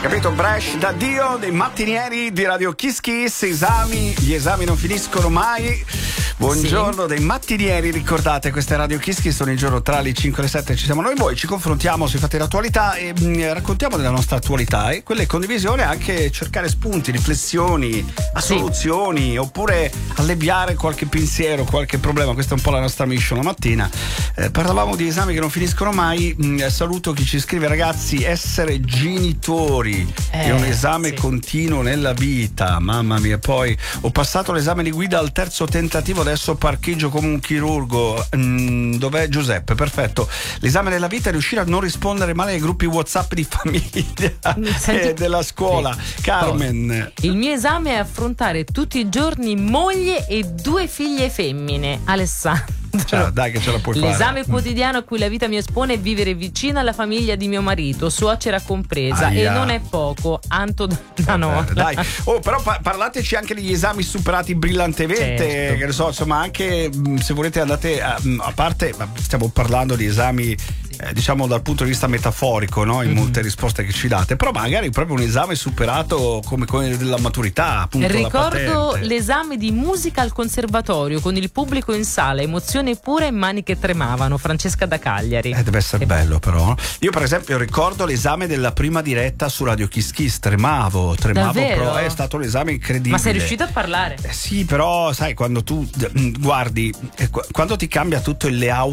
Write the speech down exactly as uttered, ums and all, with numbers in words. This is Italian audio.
Capito? Bresh da Dio, dei mattinieri di Radio Kiss Kiss. Esami, gli esami non finiscono mai. Buongiorno, sì. Dei mattinieri, ricordate, queste Radio Kiss Kiss sono il giorno tra le cinque e le sette, ci siamo noi voi, ci confrontiamo sui fatti dell'attualità e mh, raccontiamo della nostra attualità e quelle condivisioni, anche cercare spunti, riflessioni, soluzioni, sì. Oppure alleviare qualche pensiero, qualche problema. Questa è un po' la nostra mission la mattina. Eh, parlavamo di esami che non finiscono mai. Mh, saluto chi ci scrive: ragazzi, essere genitori eh, è un esame sì. continuo nella vita, mamma mia. Poi ho passato l'esame di guida al terzo tentativo, adesso parcheggio come un chirurgo. Mm, dov'è Giuseppe? Perfetto. L'esame della vita è riuscire a non rispondere male ai gruppi WhatsApp di famiglia e della scuola. Sì. Carmen. Oh. Il mio esame è affrontare tutti i giorni moglie e due figlie femmine. Alessandro. Cioè, dai che ce la puoi L'esame fare. L'esame quotidiano a cui la vita mi espone è vivere vicino alla famiglia di mio marito, suocera compresa. Aia. E non è poco. Anto Danone. Dai. Oh, però pa- parlateci anche degli esami superati brillantemente. Certo. Che ne so, insomma, anche se volete andate a, a parte, stiamo parlando di esami eh, diciamo dal punto di vista metaforico, no? In mm-hmm. molte risposte che ci date, però magari proprio un esame superato come, come della maturità, appunto. Ricordo l'esame di musica al conservatorio con il pubblico in sala, emozione pure e mani che tremavano. Francesca da Cagliari. Eh, deve essere e bello però. Io per esempio ricordo l'esame della prima diretta su Radio Kiss Kiss, tremavo, tremavo però è stato l'esame incredibile. Ma sei riuscito a parlare? Eh, sì, però sai quando tu guardi, eh, quando ti cambia tutto il layout